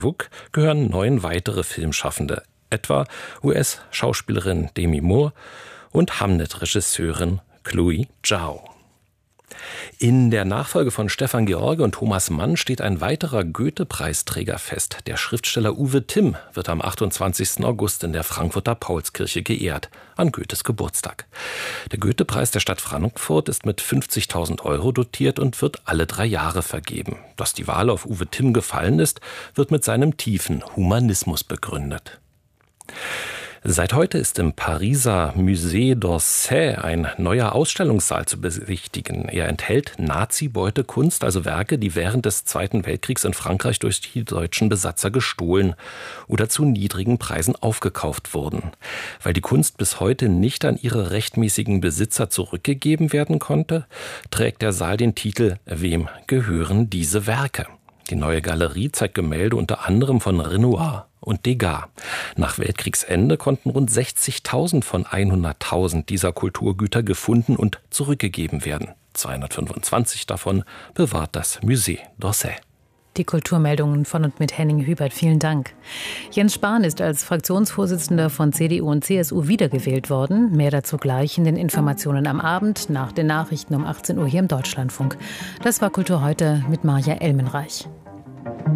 WUK gehören 9 weitere Filmschaffende, etwa US-Schauspielerin Demi Moore und Hamnet-Regisseurin Chloe Zhao. In der Nachfolge von Stefan George und Thomas Mann steht ein weiterer Goethe-Preisträger fest. Der Schriftsteller Uwe Timm wird am 28. August in der Frankfurter Paulskirche geehrt, an Goethes Geburtstag. Der Goethe-Preis der Stadt Frankfurt ist mit 50.000 € dotiert und wird alle 3 Jahre vergeben. Dass die Wahl auf Uwe Timm gefallen ist, wird mit seinem tiefen Humanismus begründet. Seit heute ist im Pariser Musée d'Orsay ein neuer Ausstellungssaal zu besichtigen. Er enthält Nazi-Beutekunst, also Werke, die während des Zweiten Weltkriegs in Frankreich durch die deutschen Besatzer gestohlen oder zu niedrigen Preisen aufgekauft wurden. Weil die Kunst bis heute nicht an ihre rechtmäßigen Besitzer zurückgegeben werden konnte, trägt der Saal den Titel »Wem gehören diese Werke?« Die neue Galerie zeigt Gemälde unter anderem von Renoir und Degas. Nach Weltkriegsende konnten rund 60.000 von 100.000 dieser Kulturgüter gefunden und zurückgegeben werden. 225 davon bewahrt das Musée d'Orsay. Die Kulturmeldungen von und mit Henning Hubert. Vielen Dank. Jens Spahn ist als Fraktionsvorsitzender von CDU und CSU wiedergewählt worden. Mehr dazu gleich in den Informationen am Abend nach den Nachrichten um 18 Uhr hier im Deutschlandfunk. Das war Kultur heute mit Maja Elmenreich.